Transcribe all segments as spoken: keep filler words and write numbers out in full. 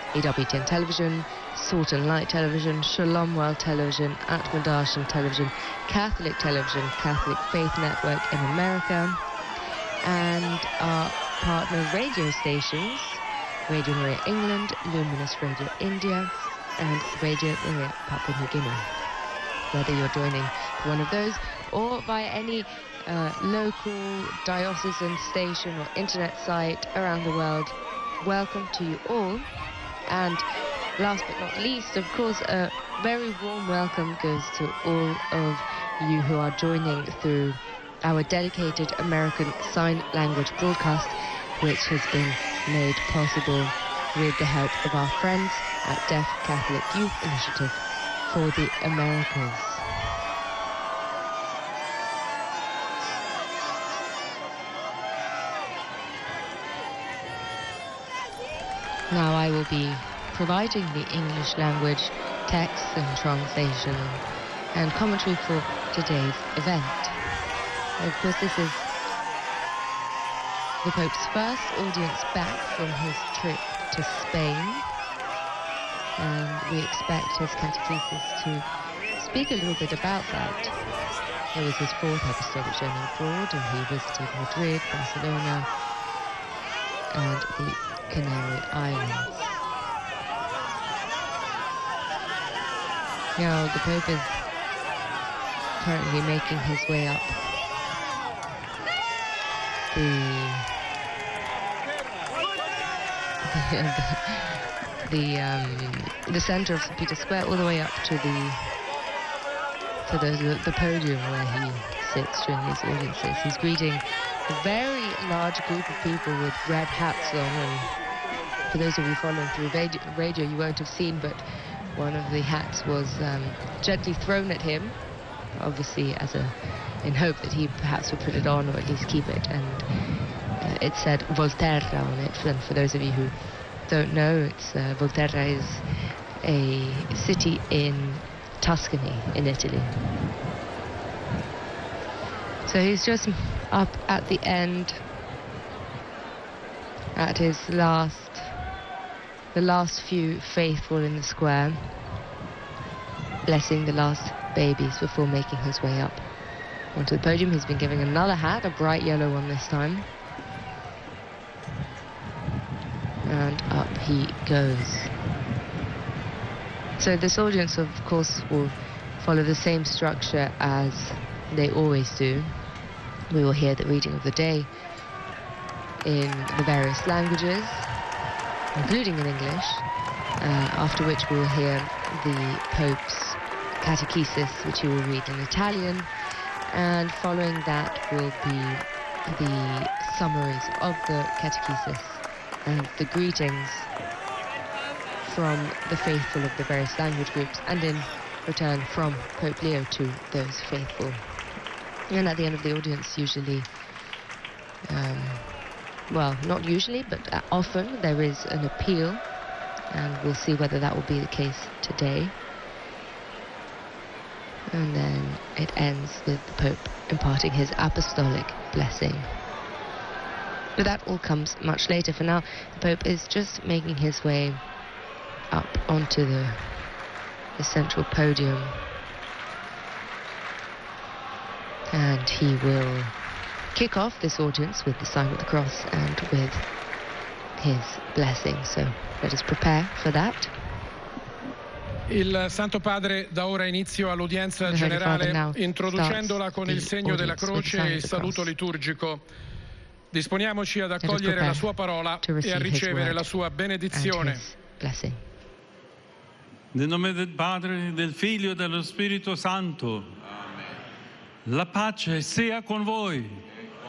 E W T N Television, Salt and Light Television, Shalom World Television, Atma Darshan Television, Catholic Television, Catholic Faith Network in America, and our partner radio stations, Radio Maria England, Luminous Radio India, and Radio Maria Papua New Guinea. Whether you're joining one of those or via any uh, local diocesan station or internet site around the world, welcome to you all. And last but not least, of course, a very warm welcome goes to all of you who are joining through our dedicated American Sign Language broadcast, which has been made possible with the help of our friends at Deaf Catholic Youth Initiative for the Americas. Now I will be providing the English language text and translation and commentary for today's event. Of course, this is the Pope's first audience back from his trip to Spain, and we expect his catechesis to speak a little bit about that. It was his fourth apostolic journey abroad, and he visited Madrid, Barcelona, and the Canary Islands. Now, the Pope is currently making his way up the the, the um the center of Saint Peter's Square, all the way up to the to the, the the podium where he sits during these audiences. He's greeting a very large group of people with red hats on, and for those of you following through radio, radio you won't have seen, but one of the hats was um, gently thrown at him, obviously as a in hope that he perhaps would put it on or at least keep it, and uh, it said Volterra on it. And for those of you who don't know, it's uh, Volterra is a city in Tuscany in Italy. So he's just up at the end at his last the last few faithful in the square, blessing the last babies before making his way up onto the podium. He's been given another hat, a bright yellow one this time, and up he goes. So this audience, of course, will follow the same structure as they always do. We will hear the reading of the day in the various languages, including in English, uh, after which we will hear the Pope's catechesis, which he will read in Italian, and following that will be the summaries of the catechesis and the greetings from the faithful of the various language groups, and in return from Pope Leo to those faithful. And at the end of the audience, usually, um, well, not usually, but often there is an appeal, and we'll see whether that will be the case today. And then it ends with the Pope imparting his apostolic blessing. But that all comes much later. For now, the Pope is just making his way up onto the, the central podium, and he will kick off this audience with the sign of the cross and with his blessing. So let us prepare for that. Il Santo Padre dà ora inizio all'udienza generale, introducendola con il segno della croce e il saluto liturgico. Disponiamoci ad accogliere la sua parola e a ricevere la sua benedizione. Nel nome del Padre, del Figlio e dello Spirito Santo. Amen. La pace sia con voi.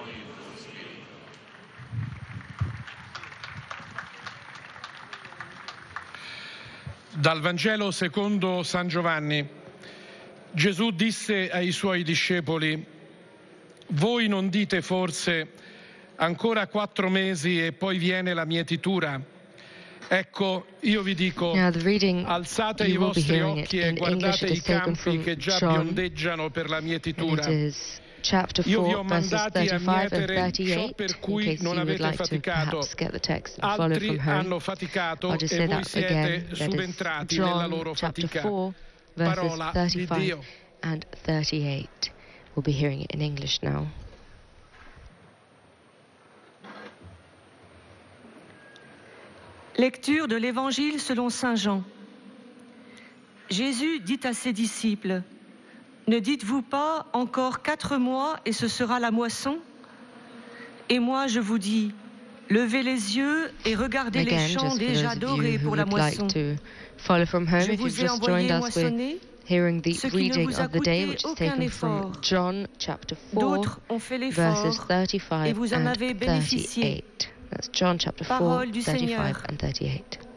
Dal Vangelo secondo San Giovanni. Gesù disse ai suoi discepoli: voi non dite forse ancora quattro mesi e poi viene la mietitura? Ecco, io vi dico, alzate i vostri occhi e guardate i campi che già biondeggiano per la mietitura. chapter Io vi four, ho verses mandati a thirty-five and mietere ciò thirty-eight, per in cui case non you would avete like to faticato. perhaps get the text and follow Altri from home. hanno faticato I'll just e say voi that siete again. That is subentrati nella John loro chapter fatica. four, verses Parola di thirty-five Dio. and thirty-eight. We'll be hearing it in English now. Lecture de l'Évangile selon saint Jean. Jésus dit à ses disciples, « Ne dites-vous pas encore quatre mois et ce sera la moisson ? Et moi je vous dis, levez les yeux et regardez les Again, champs just for déjà those of dorés you who pour la would like moisson. to follow from home, Je if you've vous ai just joined envoyé us, we're moissonner hearing the ce qui ne reading vous a of the day, coûté which is aucun taken from effort. John chapter four, D'autres ont fait verses l'effort thirty-five et vous en and avez bénéficié. thirty-eight. That's John chapter four, Parole du thirty-five Seigneur. and thirty-eight.